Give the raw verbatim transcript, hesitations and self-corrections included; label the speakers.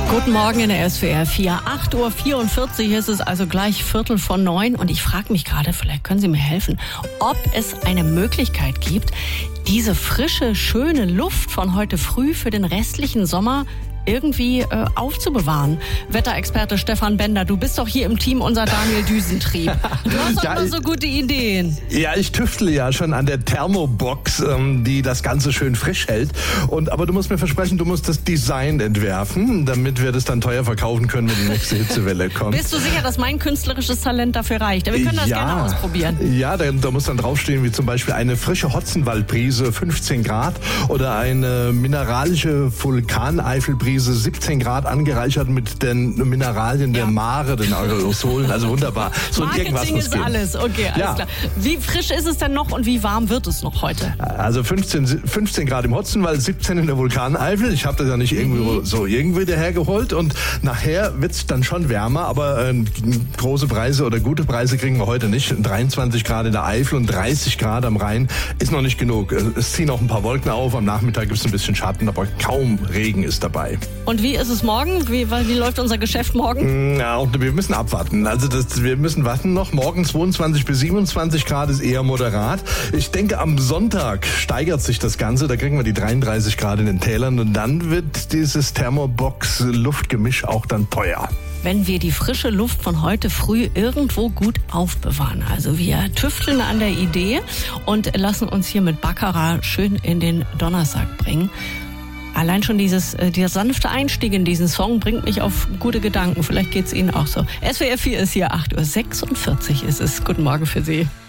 Speaker 1: Guten Morgen in der S W R vier. acht Uhr vierundvierzig ist es, also gleich Viertel von neun. Und ich frage mich gerade, vielleicht können Sie mir helfen, ob es eine Möglichkeit gibt, diese frische, schöne Luft von heute früh für den restlichen Sommer irgendwie äh, aufzubewahren. Wetterexperte Stefan Bender, du bist doch hier im Team unser Daniel Düsentrieb. Du hast doch
Speaker 2: Ja,
Speaker 1: immer so gute Ideen.
Speaker 2: Ja, ich tüftle ja schon an der Thermobox, ähm, die das Ganze schön frisch hält. Und aber du musst mir versprechen, du musst das Design entwerfen, damit wir das dann teuer verkaufen können, wenn die nächste Hitzewelle kommt.
Speaker 1: Bist du sicher, dass mein künstlerisches Talent dafür reicht? Wir können das
Speaker 2: ja,
Speaker 1: gerne ausprobieren.
Speaker 2: Ja, da, da muss dann draufstehen, wie zum Beispiel eine frische Hotzenwaldbrise, fünfzehn Grad, oder eine mineralische Vulkaneifelbrise, siebzehn Grad, angereichert mit den Mineralien der
Speaker 1: Ja.
Speaker 2: Mare, den Aerosolen, also wunderbar. So irgendwas
Speaker 1: Marketing
Speaker 2: muss
Speaker 1: ist
Speaker 2: gehen.
Speaker 1: alles. Okay, alles
Speaker 2: Ja.
Speaker 1: klar. Wie frisch ist es denn noch und wie warm wird es noch heute?
Speaker 2: Also fünfzehn, fünfzehn Grad im Hotzenwald, siebzehn in der Vulkaneifel. Ich habe das ja nicht irgendwie
Speaker 1: Mhm.
Speaker 2: so irgendwie dahergeholt. Und nachher wird's dann schon wärmer, aber äh, große Preise oder gute Preise kriegen wir heute nicht. dreiundzwanzig Grad in der Eifel und dreißig Grad am Rhein ist noch nicht genug. Es ziehen auch ein paar Wolken auf. Am Nachmittag gibt's ein bisschen Schatten, aber kaum Regen ist dabei.
Speaker 1: Und wie ist es morgen? Wie, wie läuft unser Geschäft morgen?
Speaker 2: Ja, und wir müssen abwarten. Also das, wir müssen warten noch. Morgen zweiundzwanzig bis siebenundzwanzig Grad ist eher moderat. Ich denke, am Sonntag steigert sich das Ganze. Da kriegen wir die dreiunddreißig Grad in den Tälern. Und dann wird dieses Thermobox-Luftgemisch auch dann teuer.
Speaker 1: Wenn wir die frische Luft von heute früh irgendwo gut aufbewahren. Also wir tüfteln an der Idee und lassen uns hier mit Baccarat schön in den Donnerstag bringen. Allein schon dieses, äh, dieser sanfte Einstieg in diesen Song bringt mich auf gute Gedanken. Vielleicht geht's Ihnen auch so. S W R vier ist hier, acht Uhr sechsundvierzig ist es. Guten Morgen für Sie.